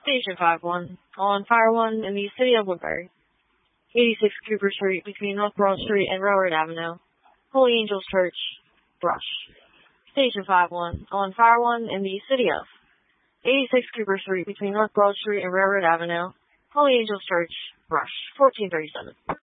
Station 5-1. On Fire 1 in the city of Woodbury. 86 Cooper Street between North Broad Street and Railroad Avenue. Holy Angels Church, Brush. Station 5-1. On Fire 1 in the city of 86 Cooper Street between North Broad Street and Railroad Avenue. Holy Angels Church, Brush. 1437.